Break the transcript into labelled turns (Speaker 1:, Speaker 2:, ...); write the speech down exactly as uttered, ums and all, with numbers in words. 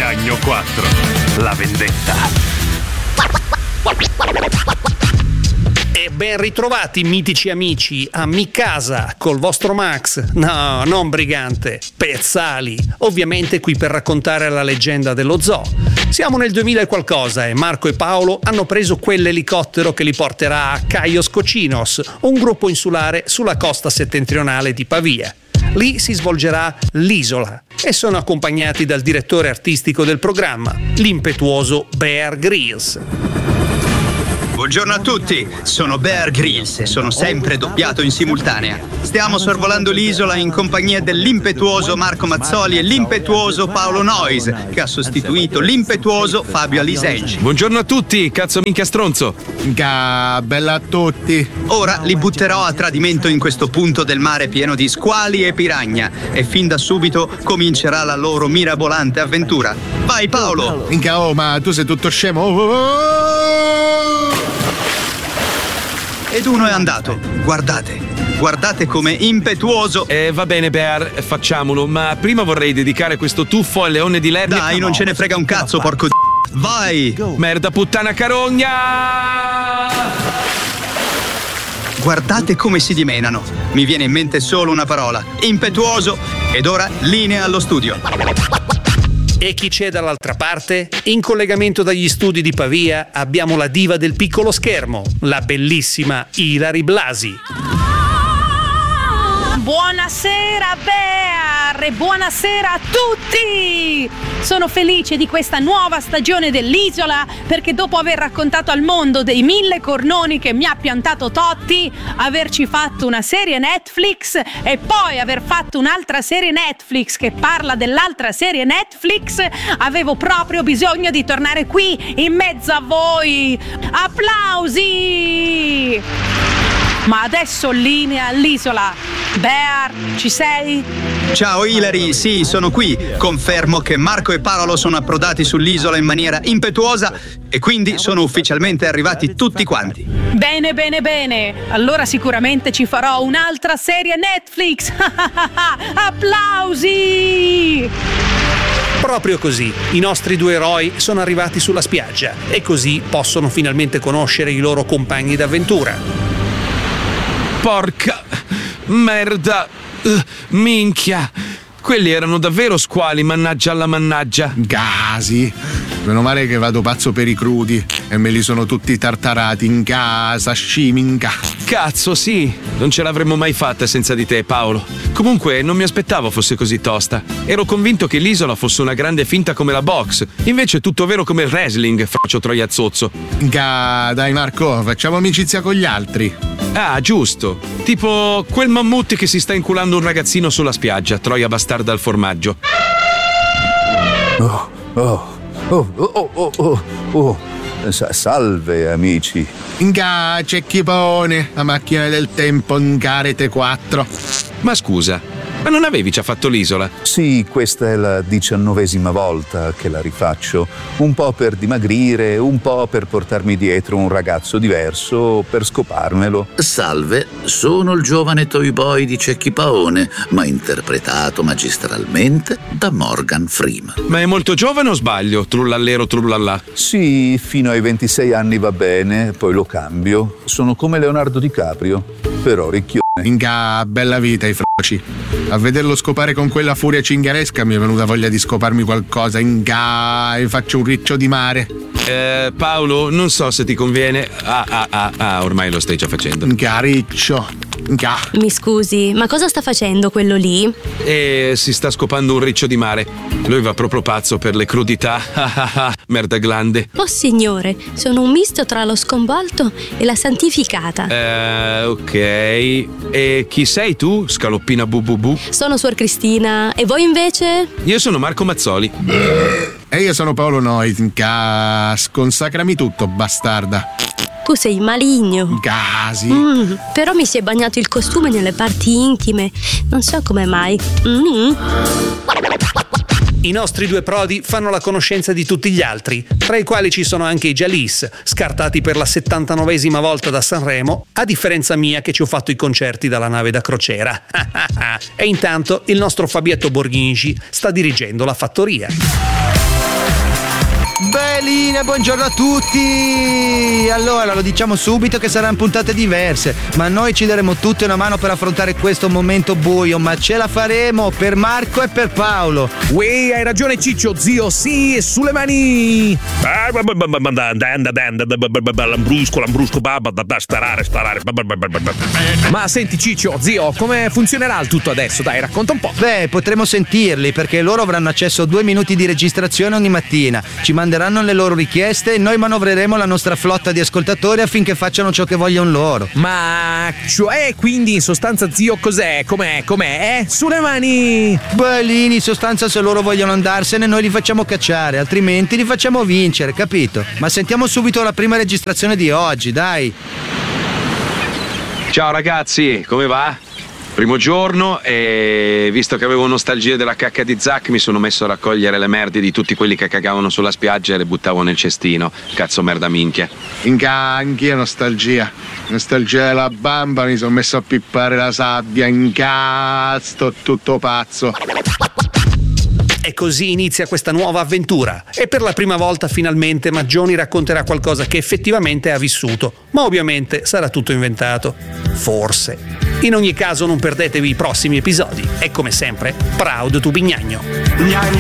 Speaker 1: Cagno quattro. La vendetta. E ben ritrovati mitici amici a Mi Casa col vostro Max, no, non Brigante, Pezzali, ovviamente qui per raccontare la leggenda dello zoo. Siamo nel duemila e qualcosa e Marco e Paolo hanno preso quell'elicottero che li porterà a Caios Cocinos, un gruppo insulare sulla costa settentrionale di Pavia. Lì si svolgerà l'Isola e sono accompagnati dal direttore artistico del programma, l'impetuoso Bear Grylls.
Speaker 2: Buongiorno a tutti, sono Bear Grylls e sono sempre doppiato in simultanea. Stiamo sorvolando l'isola in compagnia dell'impetuoso Marco Mazzoli e l'impetuoso Paolo Noyes, che ha sostituito l'impetuoso Fabio Alisegi.
Speaker 3: Buongiorno a tutti, cazzo minchia stronzo.
Speaker 4: Minchia, bella a tutti.
Speaker 2: Ora li butterò a tradimento in questo punto del mare pieno di squali e piragna e fin da subito comincerà la loro mirabolante avventura. Vai Paolo!
Speaker 4: Minchia, oh, ma tu sei tutto scemo. Oh, oh, oh.
Speaker 2: Ed uno è andato. Guardate, guardate come impetuoso.
Speaker 3: Eh, va bene, Bear, facciamolo, ma prima vorrei dedicare questo tuffo al leone di Lernia.
Speaker 2: Dai, non ce ne frega un cazzo, porco d***o. Vai!
Speaker 3: Merda puttana carogna!
Speaker 2: Guardate come si dimenano. Mi viene in mente solo una parola. Impetuoso. Ed ora linea allo studio.
Speaker 1: E chi c'è dall'altra parte? In collegamento dagli studi di Pavia abbiamo la diva del piccolo schermo, la bellissima Ilary Blasi.
Speaker 5: Buonasera Bear e buonasera a tutti! Sono felice di questa nuova stagione dell'Isola perché dopo aver raccontato al mondo dei mille cornoni che mi ha piantato Totti, averci fatto una serie Netflix e poi aver fatto un'altra serie Netflix che parla dell'altra serie Netflix, avevo proprio bisogno di tornare qui in mezzo a voi. Applausi! Ma adesso linea all'Isola. Bear, ci sei?
Speaker 2: Ciao Ilary, sì, sono qui. Confermo che Marco e Paolo sono approdati sull'isola in maniera impetuosa e quindi sono ufficialmente arrivati tutti quanti.
Speaker 5: Bene, bene, bene. Allora sicuramente ci farò un'altra serie Netflix. Applausi!
Speaker 1: Proprio così, i nostri due eroi sono arrivati sulla spiaggia e così possono finalmente conoscere i loro compagni d'avventura.
Speaker 3: Porca merda, uh, minchia, quelli erano davvero squali, mannaggia alla mannaggia.
Speaker 4: Gasi, meno male che vado pazzo per i crudi e me li sono tutti tartarati in casa, sciminca.
Speaker 3: Cazzo, sì, non ce l'avremmo mai fatta senza di te, Paolo. Comunque non mi aspettavo fosse così tosta. Ero convinto che l'isola fosse una grande finta come la box, invece è tutto vero come il wrestling, faccio troia zozzo.
Speaker 4: Minchia, dai Marco, facciamo amicizia con gli altri.
Speaker 3: Ah, giusto. Tipo quel mammut che si sta inculando un ragazzino sulla spiaggia, troia bastarda al formaggio.
Speaker 6: Oh, oh, oh, oh, oh, oh, oh. Salve amici.
Speaker 4: Inga, Cecchipone, la macchina del tempo in Rete quattro.
Speaker 3: Ma scusa, ma non avevi già fatto l'isola?
Speaker 6: Sì, questa è la diciannovesima volta che la rifaccio. Un po' per dimagrire, un po' per portarmi dietro un ragazzo diverso, per scoparmelo.
Speaker 7: Salve, sono il giovane toy boy di Cecchipaone, ma interpretato magistralmente da Morgan Freeman.
Speaker 3: Ma è molto giovane o sbaglio? Trullallero trullallà.
Speaker 6: Sì, fino ai ventisei anni va bene, poi lo cambio. Sono come Leonardo DiCaprio, però ricchio.
Speaker 4: Inga, bella vita i froci. A vederlo scopare con quella furia cingaresca mi è venuta voglia di scoparmi qualcosa. Inga, e faccio un riccio di mare.
Speaker 3: Eh, Paolo, non so se ti conviene. Ah, ah, ah, ah, ormai lo stai già facendo.
Speaker 4: Inga, riccio. Inga.
Speaker 8: Mi scusi, ma cosa sta facendo quello lì?
Speaker 3: E si sta scopando un riccio di mare. Lui va proprio pazzo per le crudità. Ah, ah, ah, merda glande.
Speaker 8: Oh signore, sono un misto tra lo sconvolto e la santificata.
Speaker 3: Eh, ok. E chi sei tu, scaloppina bu bu bu?
Speaker 8: Sono Suor Cristina. E voi invece?
Speaker 3: Io sono Marco Mazzoli.
Speaker 4: E io sono Paolo Noyes. Inga, sconsacrami tutto, bastarda.
Speaker 8: Tu sei maligno.
Speaker 4: Gasi.
Speaker 8: Mm, però mi si è bagnato il costume nelle parti intime. Non so come mai. Mm.
Speaker 1: I nostri due prodi fanno la conoscenza di tutti gli altri, tra i quali ci sono anche i Jalis, scartati per la settantanovesima volta da Sanremo, a differenza mia che ci ho fatto i concerti dalla nave da crociera. E intanto il nostro Fabietto Borghini sta dirigendo la fattoria.
Speaker 9: Beline, buongiorno a tutti! Allora, lo diciamo subito che saranno puntate diverse, ma noi ci daremo tutti una mano per affrontare questo momento buio, ma ce la faremo per Marco e per Paolo.
Speaker 10: Uè, hai ragione Ciccio, zio, sì, sulle mani! Lambrusco, lambrusco, da starare, starare. Ma senti Ciccio, zio, come funzionerà il tutto adesso? Dai, racconta un po'.
Speaker 9: Beh, potremo sentirli, perché loro avranno accesso a due minuti di registrazione ogni mattina. Ci manderanno le loro richieste e noi manovreremo la nostra flotta di ascoltatori affinché facciano ciò che vogliono loro.
Speaker 10: Ma cioè, quindi in sostanza zio cos'è? Com'è? Com'è? Eh? Sulle mani!
Speaker 9: Bellini, in sostanza se loro vogliono andarsene noi li facciamo cacciare, altrimenti li facciamo vincere, capito? Ma sentiamo subito la prima registrazione di oggi, dai!
Speaker 3: Ciao ragazzi, come va? Primo giorno e visto che avevo nostalgia della cacca di Zac mi sono messo a raccogliere le merde di tutti quelli che cagavano sulla spiaggia e le buttavo nel cestino. Cazzo merda minchia.
Speaker 4: Inca, anch'io nostalgia. Nostalgia della bamba, mi sono messo a pippare la sabbia, inca, sto tutto pazzo.
Speaker 1: E così inizia questa nuova avventura e per la prima volta finalmente Maggioni racconterà qualcosa che effettivamente ha vissuto, ma ovviamente sarà tutto inventato. Forse. In ogni caso non perdetevi i prossimi episodi e come sempre, proud to Bignagno.